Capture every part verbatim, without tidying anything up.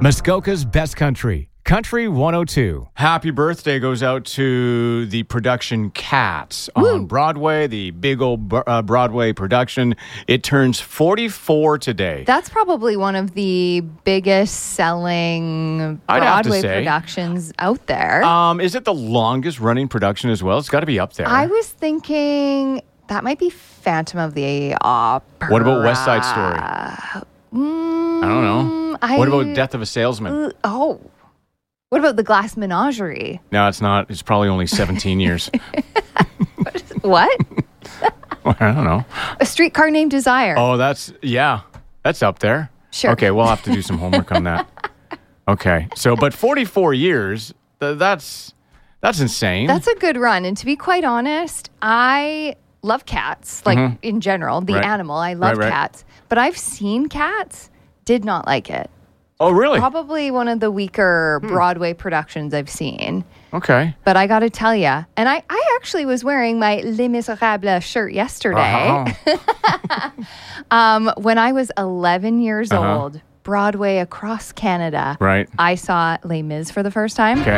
Muskoka's Best Country, Country one oh two. Happy birthday goes out to the production Cats Woo. on Broadway, the big old uh, Broadway production. It turns forty-four today. That's probably one of the biggest selling I'd have to Broadway say. productions out there. Um, is it the longest running production as well? It's got to be up there. I was thinking that might be Phantom of the Opera. What about West Side Story? Mm, I don't know. I, What about Death of a Salesman? Uh, oh. What about The Glass Menagerie? No, it's not. It's probably only seventeen years. What? I don't know. A Streetcar Named Desire. Oh, that's, yeah, that's up there. Sure. Okay, we'll have to do some homework on that. Okay, so, but forty-four years, th- that's, that's insane. That's a good run. And to be quite honest, I love cats, like Mhm. in general, the Right. animal. I love Right, right. cats. But I've seen Cats, did not like it. Oh, really? Probably one of the weaker Broadway productions I've seen. Okay. But I got to tell you, and I, I actually was wearing my Les Miserables shirt yesterday. Uh-huh. um, when I was eleven years Uh-huh. old, Broadway across Canada, Right. I saw Les Mis for the first time. Okay.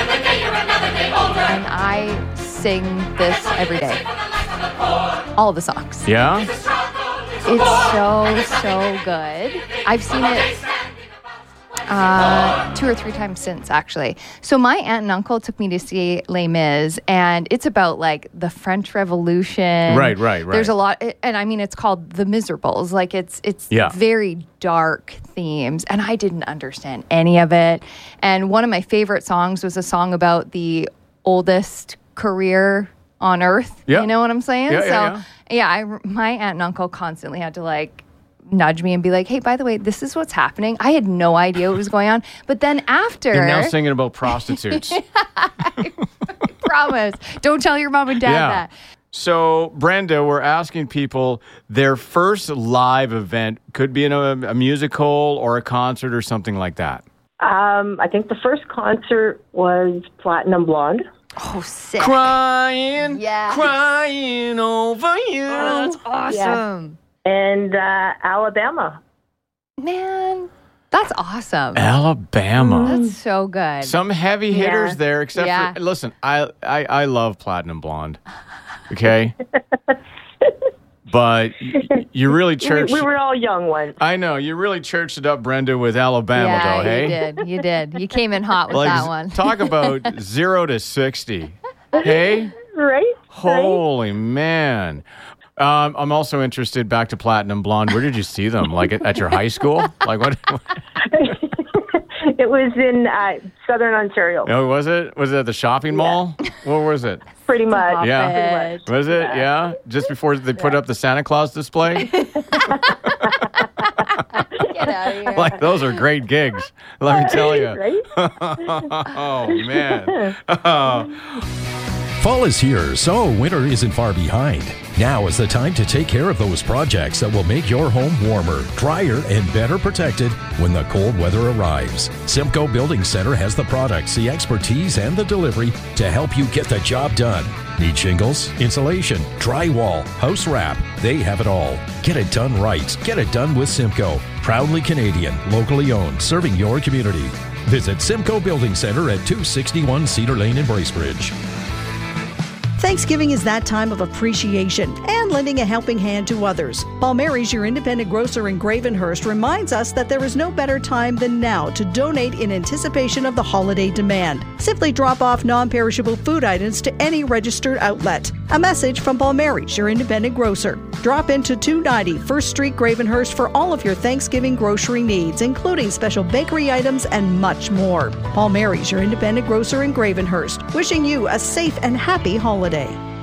And I sing this every day. All the songs. Yeah? It's so, so good. I've seen it uh, two or three times since, actually. So my aunt and uncle took me to see Les Mis, and it's about, like, the French Revolution. Right, right, right. There's a lot, and I mean, it's called The Miserables. Like, it's it's Yeah. very dark themes, and I didn't understand any of it. And one of my favorite songs was a song about the oldest career on Earth. Yeah. You know what I'm saying? Yeah, so, yeah, yeah, I, my aunt and uncle constantly had to, like, nudge me and be like, hey, by the way, this is what's happening. I had no idea what was going on. But then after... They're now singing about prostitutes. I promise. Don't tell your mom and dad Yeah. that. So, Brenda, we're asking people their first live event could be in a, a musical or a concert or something like that. Um, I think the first concert was Platinum Blonde. Oh, sick. Crying, Yes. crying over you. Oh, that's awesome. And uh, Alabama. Man, that's awesome. Alabama. That's so good. Some heavy hitters Yeah. there, except Yeah. for, listen, I, I, I love Platinum Blonde, okay? But y- you really We, churched, we were all young ones. I know, you really churched it up, Brenda, with Alabama, yeah, though, hey? you did. You did. You came in hot with Like, that one. talk about zero to sixty. Hey? Right? Holy man. Um, I'm also interested, back to Platinum Blonde. Where did you see them? Like at, at your high school? Like what? Right? It was in uh, Southern Ontario, Oh, was it? Was it at the shopping mall? What was it? pretty much. Stop Yeah. it. Was it? Yeah. Just before they put up the Santa Claus display? Get out of here. Like, those are great gigs. Let me tell you. Right? Oh, man. Fall is here, so winter isn't far behind. Now is the time to take care of those projects that will make your home warmer, drier, and better protected when the cold weather arrives. Simcoe Building Center has the products, the expertise, and the delivery to help you get the job done. Need shingles, insulation, drywall, house wrap? They have it all. Get it done right. Get it done with Simcoe. Proudly Canadian, locally owned, serving your community. Visit Simcoe Building Center at two sixty-one Cedar Lane in Bracebridge. Thanksgiving is that time of appreciation and lending a helping hand to others. Paul Mary's, your independent grocer in Gravenhurst, reminds us that there is no better time than now to donate in anticipation of the holiday demand. Simply drop off non-perishable food items to any registered outlet. A message from Paul Mary's, your independent grocer. Drop into two ninety First Street, Gravenhurst for all of your Thanksgiving grocery needs, including special bakery items and much more. Paul Mary's, your independent grocer in Gravenhurst, wishing you a safe and happy holiday.